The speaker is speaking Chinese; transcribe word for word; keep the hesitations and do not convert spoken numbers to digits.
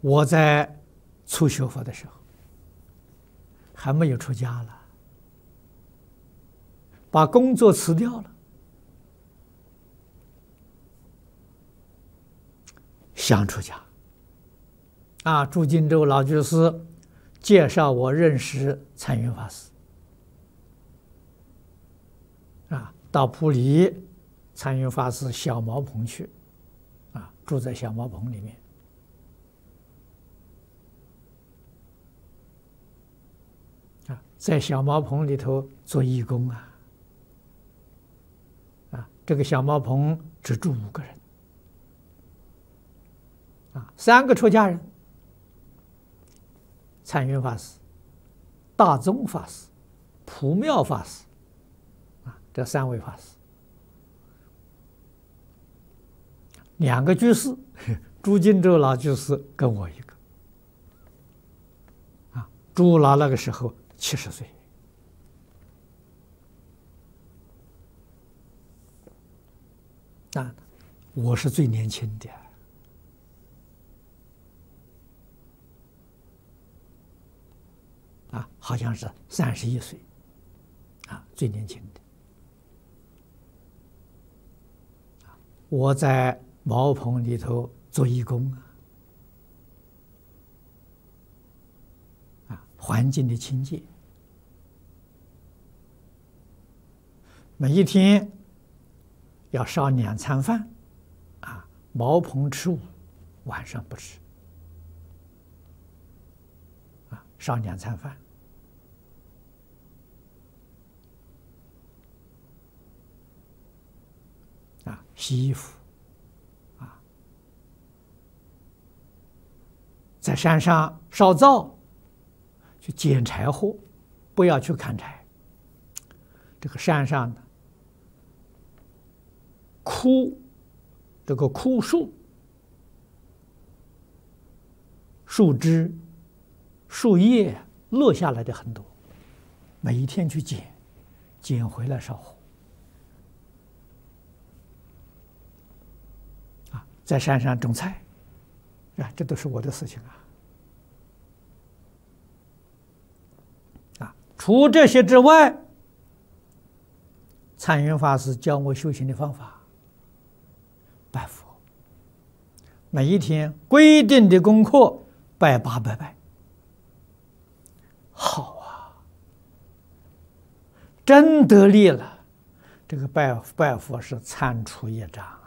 我在初学佛的时候，还没有出家了，把工作辞掉了，想出家。啊，朱金洲老居士介绍我认识参云法师。啊，到埔里参云法师小茅棚去，啊，住在小茅棚里面。啊，在小茅棚里头做义工啊。啊，这个小茅棚只住五个人。啊，三个出家人。参云法师、大宗法师、普妙法师，啊，这三位法师，两个居士，朱金洲老居士跟我一个，啊，朱老那个时候七十岁，啊，我是最年轻的。啊，好像是三十一岁，啊，最年轻的。我在茅棚里头做义工啊，啊，环境的清洁，每一天要烧两餐饭，啊，茅棚吃午，晚上不吃，啊，烧两餐饭。啊，洗衣服，啊，在山上烧灶，去捡柴火，不要去砍柴。这个山上的枯，这个枯树、树枝、树叶落下来的很多，每一天去捡，捡回来烧火。在山上种菜，啊，这都是我的事情啊！啊，除这些之外，参云法师教我修行的方法，拜佛，每一天规定的功课拜八百拜，好啊，真得力了！这个拜拜佛是参除业障。